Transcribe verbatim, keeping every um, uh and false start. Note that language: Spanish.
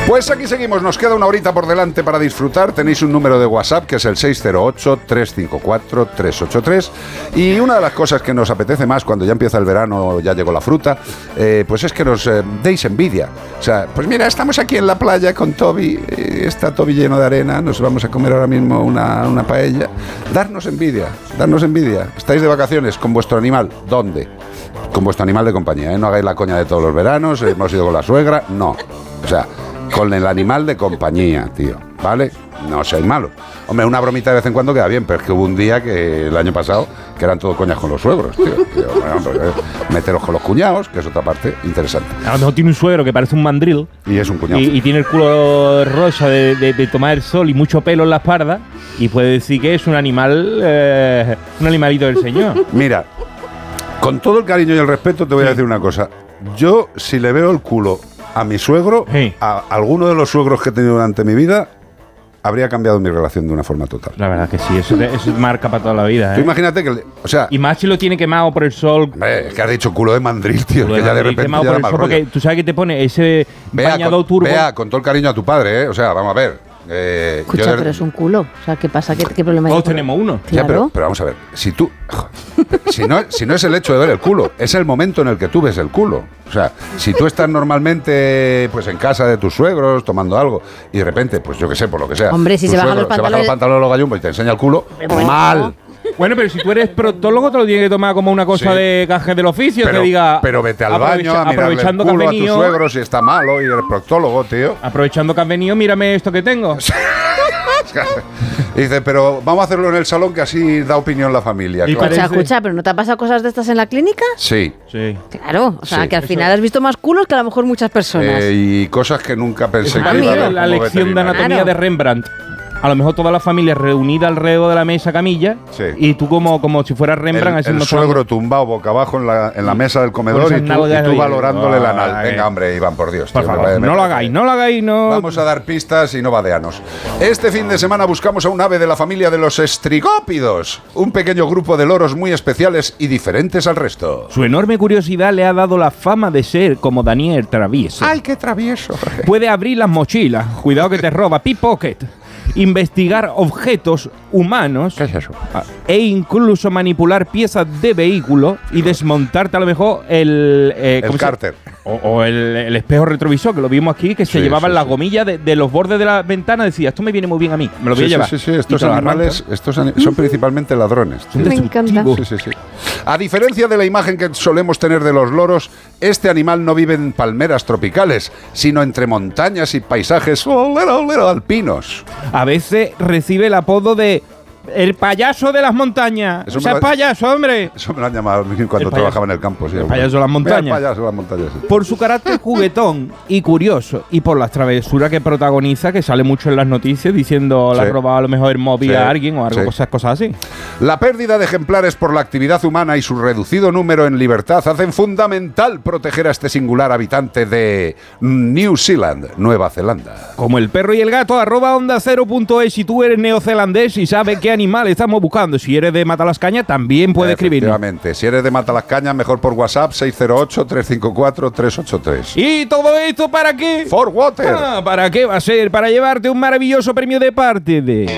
Pues aquí seguimos, nos queda una horita por delante para disfrutar. Tenéis un número de WhatsApp que es el seis cero ocho, tres cinco cuatro, tres ocho tres. Y una de las cosas que nos apetece más cuando ya empieza el verano, ya llegó la fruta, eh, pues es que nos eh, deis envidia. O sea, pues mira, estamos aquí en la playa con Toby, eh, está Toby lleno de arena, nos vamos a comer ahora mismo una, una paella. Darnos envidia, darnos envidia. Estáis de vacaciones con vuestro animal, ¿dónde? Con vuestro animal de compañía, ¿eh? No hagáis la coña de todos los veranos, hemos ido con la suegra, no. O sea, con el animal de compañía, tío, ¿vale? No seáis malos. Hombre, una bromita de vez en cuando queda bien, pero es que hubo un día que el año pasado que eran todo coñas con los suegros, tío. tío bueno, pues, meteros con los cuñados, que es otra parte interesante. A lo mejor tiene un suegro que parece un mandril. Y es un cuñado. Y, y tiene el culo rosa de, de, de tomar el sol y mucho pelo en la espalda. Y puede decir que es un animal, eh, un animalito del señor. Mira, con todo el cariño y el respeto te voy sí. a decir una cosa. Yo, si le veo el culo a mi suegro, sí. a alguno de los suegros que he tenido durante mi vida, habría cambiado mi relación de una forma total. La verdad que sí, eso, te, eso marca para toda la vida, ¿eh? Tú imagínate que, o sea... Y más si lo tiene quemado por el sol... Hombre, es que has dicho culo de mandril, tío, culo que de ya mandril, de repente quemado ya por el da sol, mal rollo. porque tú sabes que te pone ese vea, bañador con, turbo... Vea, con todo el cariño a tu padre, ¿eh? O sea, vamos a ver... Eh, Escucha, yo de... pero es un culo. O sea, ¿qué pasa? ¿Qué, qué problema hay? Todos tenemos uno. Claro. Ya, pero, pero vamos a ver, si tú... Si no, si no es el hecho de ver el culo, es el momento en el que tú ves el culo. O sea, si tú estás normalmente pues en casa de tus suegros, tomando algo, y de repente, pues yo qué sé, por lo que sea... Hombre, si se bajan los se baja pantalones... los pantalones los gallumbos y te enseña el culo, bueno, mal... Bueno, pero si tú eres proctólogo, te lo tienes que tomar como una cosa sí. de gaje del oficio, pero, que diga... Pero vete al baño a mirarle el culo a tu suegro si está malo y eres proctólogo, tío. Aprovechando que has venido, mírame esto que tengo. Y dice, pero vamos a hacerlo en el salón que así da opinión la familia. Escucha, parece... escucha, ¿pero no te ha pasado cosas de estas en la clínica? Sí. Sí. Claro, o sea, sí. que al final has visto más culos que a lo mejor muchas personas. Eh, y cosas que nunca pensé ah, que iba a ver. La lección de anatomía claro. de Rembrandt. A lo mejor toda la familia reunida alrededor de la mesa camilla sí. y tú como, como si fueras Rembrandt. El, el suegro tumbado boca abajo en la, en la mesa del comedor y tú, y tú valorándole la nal. Venga, hombre, Iván, por Dios. Por tío, favor, no lo hagáis, no lo hagáis, no... Vamos a dar pistas y no vadeanos. Este fin de semana buscamos a un ave de la familia de los estrigópidos, un pequeño grupo de loros muy especiales y diferentes al resto. Su enorme curiosidad le ha dado la fama de ser como Daniel Travieso. ¡Ay, qué travieso! Puede abrir las mochilas, cuidado que te roba, pickpocket. Investigar objetos humanos. ¿Qué es eso? E incluso manipular piezas de vehículos y desmontarte a lo mejor el... Eh, el cárter. O, o el, el espejo retrovisor, que lo vimos aquí, que se sí, llevaban sí, las sí. gomillas de, de los bordes de la ventana. Decía, esto me viene muy bien a mí, me lo voy sí, a llevar. Sí, sí, sí. Estos animales estos anim son principalmente ladrones. Tío. Me encanta. Sí, sí, sí. A diferencia de la imagen que solemos tener de los loros, este animal no vive en palmeras tropicales, sino entre montañas y paisajes alpinos. A veces recibe el apodo de el payaso de las montañas. Eso o sea, lo, payaso, hombre. Eso me lo han llamado cuando trabajaba en el campo. Sí, el payaso de las montañas. El payaso de las montañas. Sí. Por su carácter juguetón y curioso y por las travesuras que protagoniza, que sale mucho en las noticias diciendo sí. le ha robado a lo mejor el móvil sí. a alguien o algo, sí. cosas, cosas así. La pérdida de ejemplares por la actividad humana y su reducido número en libertad hacen fundamental proteger a este singular habitante de New Zealand, Nueva Zelanda. Como el perro y el gato, arroba onda cero punto es si tú eres neozelandés y sabes qué animal estamos buscando. Si eres de Matalascaña, también puedes escribir. Efectivamente. Si eres de Matalascaña, mejor por WhatsApp seis cero ocho, tres cinco cuatro, tres ocho tres. ¿Y todo esto para qué? For Water. Ah, ¿para qué va a ser? Para llevarte un maravilloso premio de parte de...